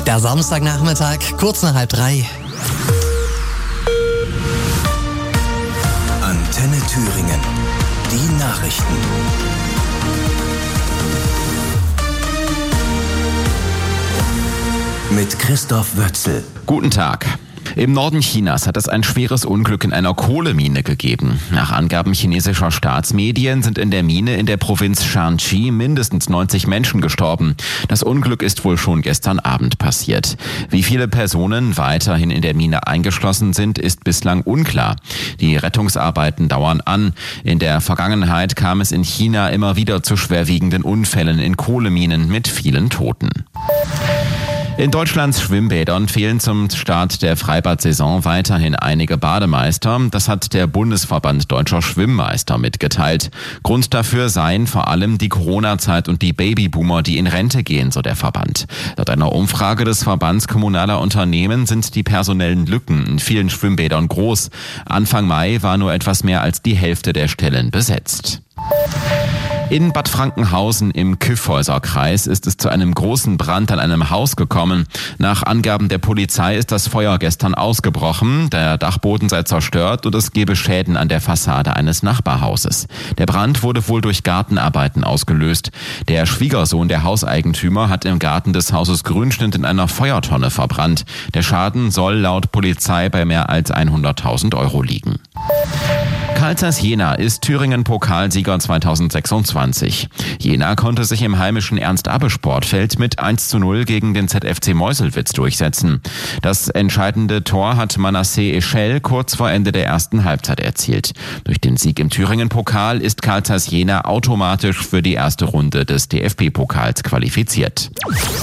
Der Samstagnachmittag, kurz nach 2:30. Antenne Thüringen. Die Nachrichten. Mit Christoph Wötzel. Guten Tag. Im Norden Chinas hat es ein schweres Unglück in einer Kohlemine gegeben. Nach Angaben chinesischer Staatsmedien sind in der Mine in der Provinz Shanxi mindestens 90 Menschen gestorben. Das Unglück ist wohl schon gestern Abend passiert. Wie viele Personen weiterhin in der Mine eingeschlossen sind, ist bislang unklar. Die Rettungsarbeiten dauern an. In der Vergangenheit kam es in China immer wieder zu schwerwiegenden Unfällen in Kohleminen mit vielen Toten. In Deutschlands Schwimmbädern fehlen zum Start der Freibad-Saison weiterhin einige Bademeister. Das hat der Bundesverband Deutscher Schwimmmeister mitgeteilt. Grund dafür seien vor allem die Corona-Zeit und die Babyboomer, die in Rente gehen, so der Verband. Laut einer Umfrage des Verbands kommunaler Unternehmen sind die personellen Lücken in vielen Schwimmbädern groß. Anfang Mai war nur etwas mehr als die Hälfte der Stellen besetzt. In Bad Frankenhausen im Kyffhäuserkreis ist es zu einem großen Brand an einem Haus gekommen. Nach Angaben der Polizei ist das Feuer gestern ausgebrochen. Der Dachboden sei zerstört und es gebe Schäden an der Fassade eines Nachbarhauses. Der Brand wurde wohl durch Gartenarbeiten ausgelöst. Der Schwiegersohn der Hauseigentümer hat im Garten des Hauses Grünschnitt in einer Feuertonne verbrannt. Der Schaden soll laut Polizei bei mehr als 100.000 Euro liegen. Carl Zeiss Jena ist Thüringen-Pokalsieger 2026. Jena konnte sich im heimischen Ernst-Abbe-Sportfeld mit 1:0 gegen den ZFC Meuselwitz durchsetzen. Das entscheidende Tor hat Manasseh Eschel kurz vor Ende der ersten Halbzeit erzielt. Durch den Sieg im Thüringen-Pokal ist Carl Zeiss Jena automatisch für die erste Runde des DFB-Pokals qualifiziert.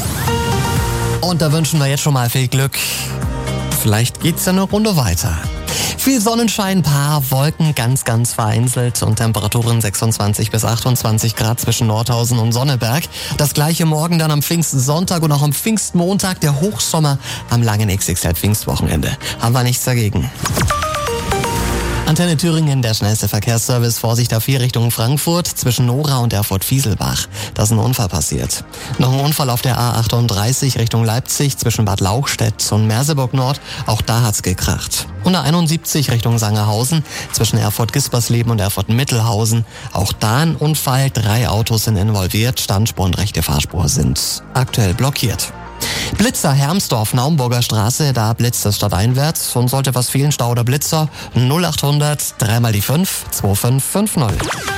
Und da wünschen wir jetzt schon mal viel Glück. Vielleicht geht's ja eine Runde weiter. Viel Sonnenschein, paar Wolken, ganz vereinzelt und Temperaturen 26 bis 28 Grad zwischen Nordhausen und Sonneberg. Das gleiche morgen dann am Pfingstsonntag und auch am Pfingstmontag, der Hochsommer am langen XXL-Pfingstwochenende. Haben wir nichts dagegen. Antenne Thüringen, der schnellste Verkehrsservice. Vorsicht A4 Richtung Frankfurt zwischen Nora und Erfurt-Fieselbach. Da ist ein Unfall passiert. Noch ein Unfall auf der A38 Richtung Leipzig zwischen Bad Lauchstädt und Merseburg Nord. Auch da hat's gekracht. Und A71 Richtung Sangerhausen zwischen Erfurt-Gispersleben und Erfurt-Mittelhausen. Auch da ein Unfall. 3 Autos sind involviert. Standspur und rechte Fahrspur sind aktuell blockiert. Blitzer Hermsdorf, Naumburger Straße, da blitzt es stadteinwärts und sollte was fehlen, Stau oder Blitzer 0800 3 mal die 5 2550.